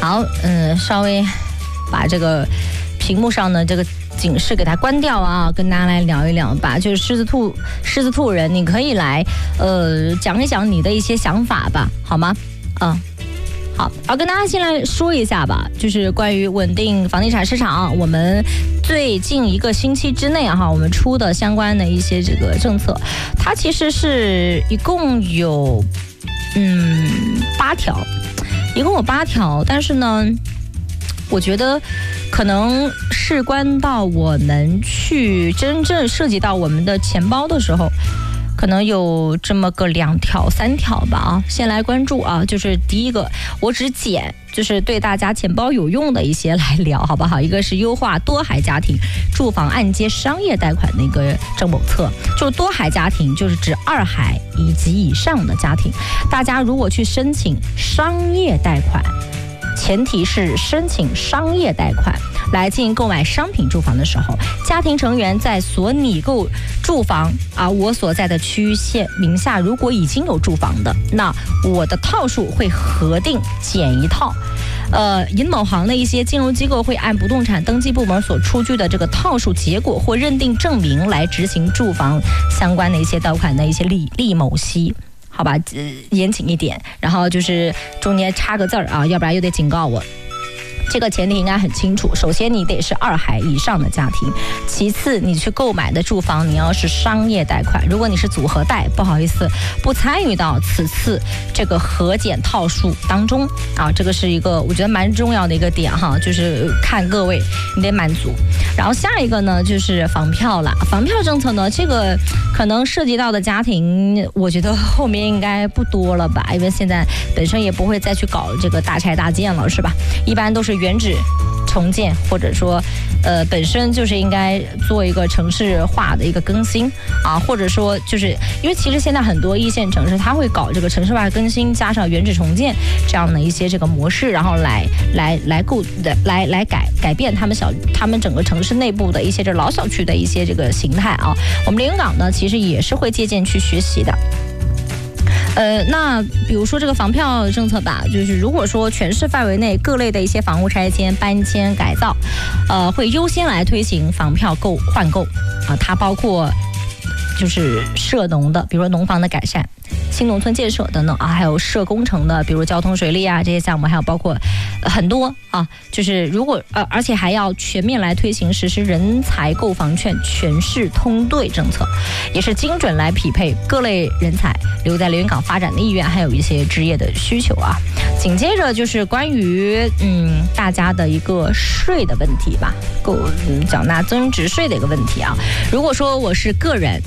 好，稍微把这个屏幕上的这个警示给它关掉啊，跟大家来聊一聊吧。就是狮子兔人，你可以来讲一讲你的一些想法吧，好吗？好，跟大家先来说一下吧，就是关于稳定房地产市场，我们最近1个星期之内我们出的相关的一些这个政策，它其实是一共有8条，一共有8条，但是呢，我觉得可能事关到我们去真正涉及到我们的钱包的时候，可能有这么个2条3条吧先来关注就是第一个，我只捡就是对大家钱包有用的一些来聊，好不好？一个是优化多孩家庭住房按揭商业贷款的一个政谋策，就多孩家庭就是指2孩以及以上的家庭，大家如果去申请商业贷款，前提是申请商业贷款来进行购买商品住房的时候，家庭成员在所拟购住房我所在的区域县名下如果已经有住房的，那我的套数会核定减1套。以某行的一些金融机构会按不动产登记部门所出具的这个套数结果或认定证明来执行住房相关的一些贷款的一些利某息。好吧，严谨一点，然后就是中间插个字要不然又得警告我。这个前提应该很清楚，首先你得是2孩以上的家庭，其次你去购买的住房你要是商业贷款，如果你是组合贷，不好意思，不参与到此次这个核减套数当中这个是一个我觉得蛮重要的一个点就是看各位你得满足。然后下一个呢就是房票了，房票政策呢，这个可能涉及到的家庭我觉得后面应该不多了吧，因为现在本身也不会再去搞这个大拆大建了，是吧？一般都是原址重建，或者说本身就是应该做一个城市化的一个更新或者说就是因为其实现在很多1线城市它会搞这个城市化更新加上原址重建这样的一些这个模式，然后来改变他们整个城市内部的一些这老小区的一些这个形态我们连云港呢其实也是会借鉴去学习的。那比如说这个房票政策吧，就是如果说全市范围内各类的一些房屋拆迁、搬迁、改造，会优先来推行房票换购它包括就是涉农的，比如说农房的改善、新农村建设等等还有涉工程的，比如交通水利这些项目，还有包括很多就是如果而且还要全面来推行实施人才购房券全市通兑政策，也是精准来匹配各类人才留在连云港发展的意愿，还有一些职业的需求紧接着就是关于大家的一个税的问题吧，缴纳增值税的一个问题如果说我是个人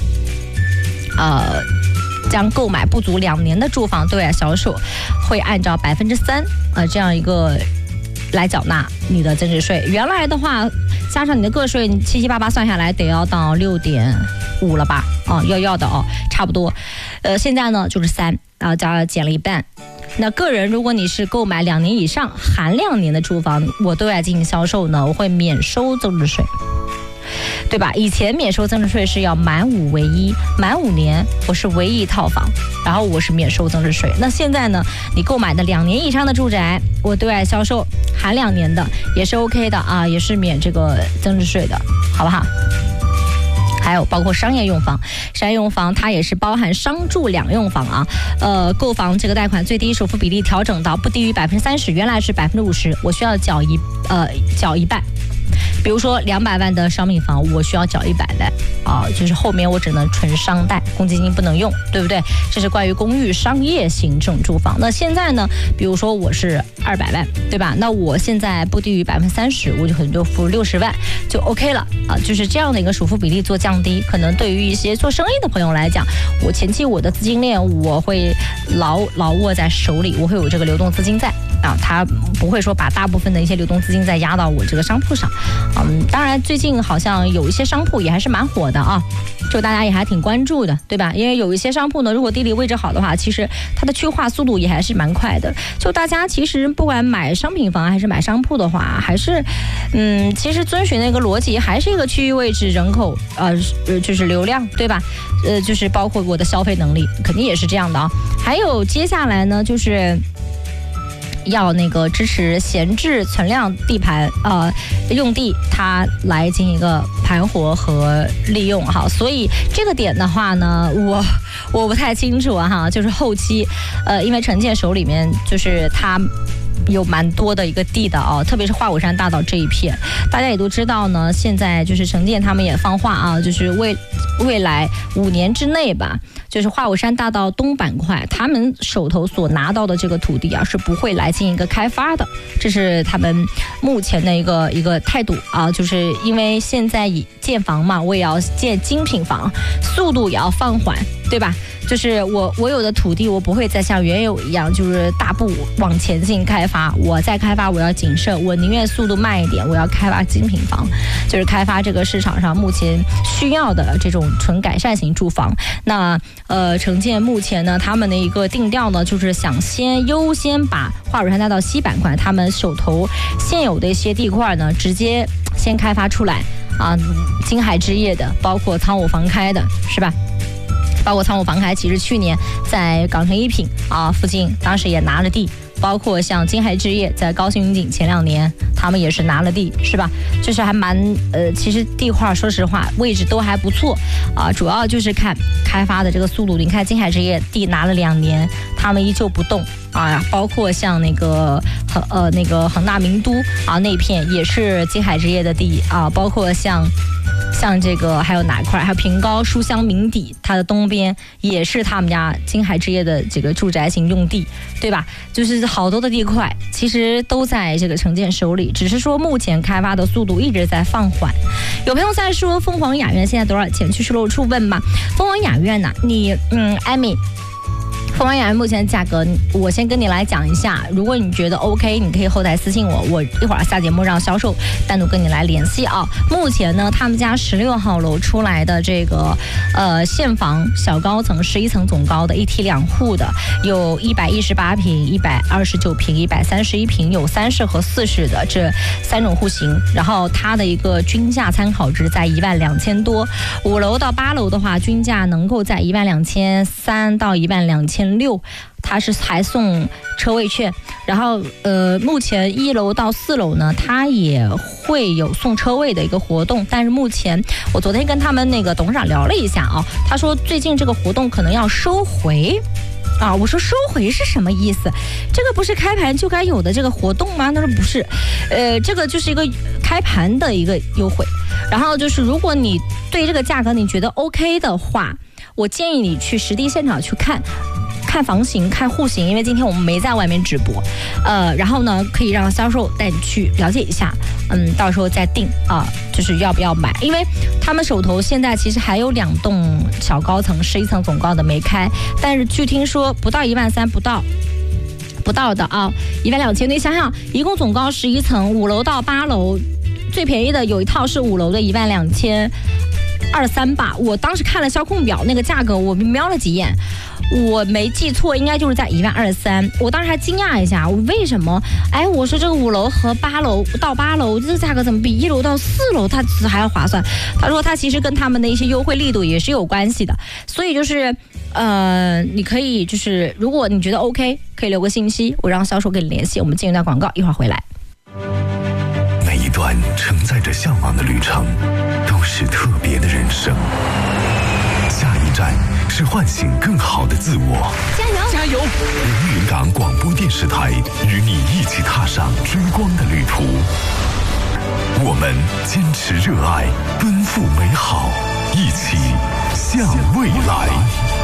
将购买不足2年的住房对外销售，会按照3%这样一个来缴纳你的增值税。原来的话加上你的个税7七8八算下来得要到6.5了吧要的差不多。现在呢就是3减了1半。那个人如果你是购买2年以上含2年的住房，我对外进行销售呢，我会免收增值税，对吧？以前免收增值税是要满5为1，满5年我是唯一一套房，然后我是免收增值税。那现在呢，你购买的2年以上的住宅，我对外销售含2年的也是 OK 的也是免这个增值税的，好不好？还有包括商业用房，商业用房它也是包含商住2用房购房这个贷款最低首付比例调整到不低于30%，原来是50%，我需要缴一半。比如说200万的商品房，我需要缴100万就是后面我只能纯商贷，公积金不能用，对不对？这是关于公寓商业行政住房。那现在呢，比如说我是200万，对吧？那我现在不低于30%，我就可能就付60万就 OK 了就是这样的一个首付比例做降低，可能对于一些做生意的朋友来讲，我前期我的资金链我会牢握在手里，我会有这个流动资金在他不会说把大部分的一些流动资金再压到我这个商铺上。当然最近好像有一些商铺也还是蛮火的就大家也还挺关注的，对吧？因为有一些商铺呢，如果地理位置好的话，其实它的区化速度也还是蛮快的。就大家其实不管买商品房还是买商铺的话，还是其实遵循那个逻辑，还是一个区域位置、人口就是流量，对吧？就是包括我的消费能力，肯定也是这样的还有接下来呢，就是要那个支持闲置存量地盘用地，它来进行一个盘活和利用哈。所以这个点的话呢，我不太清楚哈，就是后期因为城建手里面就是它有蛮多的一个地的特别是华武山大道这一片，大家也都知道呢。现在就是城建他们也放话啊，就是未来5年之内吧，就是华武山大道东板块，他们手头所拿到的这个土地是不会来进行一个开发的，这是他们目前的一个态度啊。就是因为现在建房嘛，我也要建精品房，速度也要放缓，对吧？就是我有的土地，我不会再像原有一样，就是大步往前进开发。我在开发，我要谨慎，我宁愿速度慢一点，我要开发精品房，就是开发这个市场上目前需要的这种纯改善型住房。那城建目前呢，他们的一个定调呢，就是想优先把华武山大道西板块他们手头现有的一些地块呢，直接先开发出来啊，金海置业的，包括仓务房开的，是吧？包括仓务房开，其实去年在港城一品附近，当时也拿了地，包括像金海置业在高新云锦前2年，他们也是拿了地，是吧？就是还蛮其实地块说实话位置都还不错主要就是看开发的这个速度。你看金海置业地拿了2年，他们依旧不动包括像那个恒大名都那片也是金海置业的地包括像这个还有哪一块，还有平高书香名邸，它的东边也是他们家金海置业的这个住宅型用地，对吧？就是好多的地块其实都在这个城建手里，只是说目前开发的速度一直在放缓。有朋友在说凤凰雅苑现在多少钱？去露处问吧。凤凰雅苑呢，你艾米，凤凰雅苑目前的价格，我先跟你来讲一下。如果你觉得 OK， 你可以后台私信我一会儿下节目让销售单独跟你来联系目前呢，他们家16号楼出来的这个现房小高层11层总高的1梯2户的，有118平、129平、131平，有3室和4室的这3种户型。然后它的一个均价参考值在12000多，5楼到8楼的话，均价能够在12300到12600。它是还送车位券，然后目前1楼到4楼呢，它也会有送车位的一个活动，但是目前我昨天跟他们那个董事长聊了一下他说最近这个活动可能要收回我说收回是什么意思？这个不是开盘就该有的这个活动吗？他说不是，这个就是一个开盘的一个优惠。然后就是如果你对这个价格你觉得 OK 的话，我建议你去实地现场去看房型、看户型，因为今天我们没在外面直播，然后呢，可以让销售带你去了解一下，到时候再定就是要不要买，因为他们手头现在其实还有2栋小高层11层总高的没开，但是据听说不到13000，不到的12000，你想想，一共总高11层，5楼到8楼，最便宜的有一套是5楼的12000。23吧，我当时看了销控表那个价格，我瞄了几眼，我没记错，应该就是在123。我当时还惊讶一下，我为什么？我说这个5楼和8楼到8楼，这个价格怎么比1楼到4楼它还要划算？他说他其实跟他们的一些优惠力度也是有关系的，所以就是你可以就是如果你觉得 OK， 可以留个信息，我让销售跟你联系。我们进一段广告，一会儿回来。 每一段承载着向往的旅程，都是特别的人生。下一站是唤醒更好的自我。 加油！加油！ 凌云港广播电视台与你一起踏上追光的旅途。我们坚持热爱，奔赴美好。